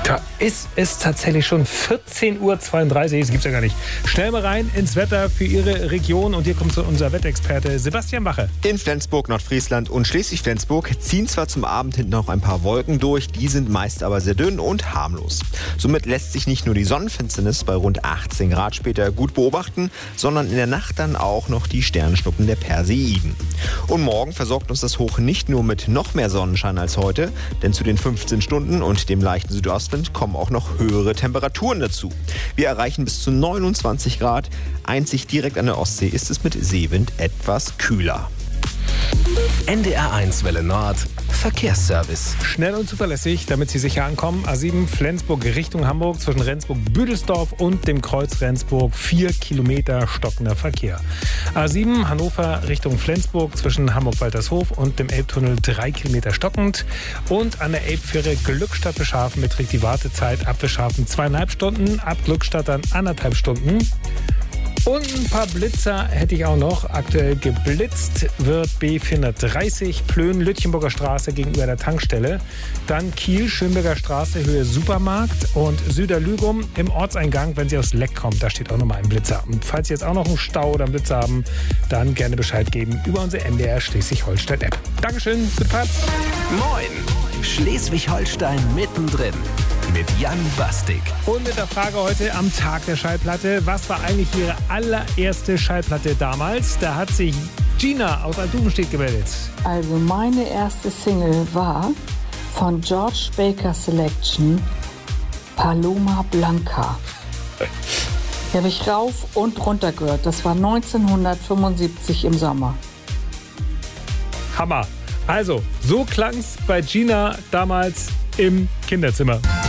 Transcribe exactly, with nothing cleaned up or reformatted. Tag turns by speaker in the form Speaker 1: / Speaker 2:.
Speaker 1: Da ist es tatsächlich schon vierzehn Uhr zweiunddreißig. Das gibt's ja gar nicht. Schnell mal rein ins Wetter für Ihre Region. Und hier kommt so unser Wettexperte Sebastian Wache.
Speaker 2: In Flensburg, Nordfriesland und Schleswig-Flensburg ziehen zwar zum Abend hinten noch ein paar Wolken durch, die sind meist aber sehr dünn und harmlos. Somit lässt sich nicht nur die Sonnenfinsternis bei rund achtzehn Grad später gut beobachten, sondern in der Nacht dann auch noch die Sternschnuppen der Perseiden. Und morgen versorgt uns das Hoch nicht nur mit noch mehr Sonnenschein als heute, denn zu den fünfzehn Stunden und dem leichten Südostwind kommen auch noch höhere Temperaturen dazu. Wir erreichen bis zu neunundzwanzig Grad. Einzig direkt an der Ostsee ist es mit Seewind etwas kühler.
Speaker 3: N D R eins Welle Nord, Verkehrsservice.
Speaker 1: Schnell und zuverlässig, damit Sie sicher ankommen. A sieben Flensburg Richtung Hamburg zwischen Rendsburg-Büdelsdorf und dem Kreuz Rendsburg. Vier Kilometer stockender Verkehr. A sieben Hannover Richtung Flensburg zwischen Hamburg-Waltershof und dem Elbtunnel. Drei Kilometer stockend. Und an der Elbfähre Glückstadt-Beschafen beträgt die Wartezeit ab Beschafen zweieinhalb Stunden, ab Glückstadt dann anderthalb Stunden. Und ein paar Blitzer hätte ich auch noch. Aktuell geblitzt wird B vierhundertdreißig Plön, Lütchenburger Straße gegenüber der Tankstelle. Dann Kiel, Schönberger Straße, Höhe Supermarkt. Und Süderlügum im Ortseingang, wenn Sie aus Leck kommen. Da steht auch nochmal ein Blitzer. Und falls Sie jetzt auch noch einen Stau oder einen Blitzer haben, dann gerne Bescheid geben über unsere N D R Schleswig-Holstein-App. Dankeschön, gute Fahrt.
Speaker 3: Moin, Schleswig-Holstein mittendrin. Mit Jan Bastik.
Speaker 1: Und mit der Frage heute am Tag der Schallplatte. Was war eigentlich Ihre allererste Schallplatte damals? Da hat sich Gina aus Altduvenstedt gemeldet.
Speaker 4: Also meine erste Single war von George Baker Selection, Paloma Blanca. Die habe ich rauf und runter gehört. Das war neunzehnhundertfünfundsiebzig im Sommer.
Speaker 1: Hammer. Also, so klang's bei Gina damals im Kinderzimmer.